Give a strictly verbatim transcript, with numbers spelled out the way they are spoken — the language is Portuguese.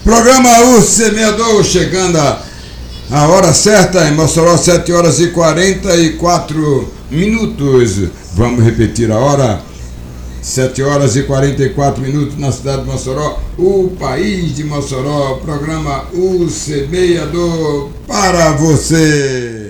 Programa O Semeador chegando a, a hora certa em Mossoró, sete horas e quarenta e quatro minutos. Vamos repetir a hora. sete horas e quarenta e quatro minutos na cidade de Mossoró, o país de Mossoró. Programa O Semeador para você.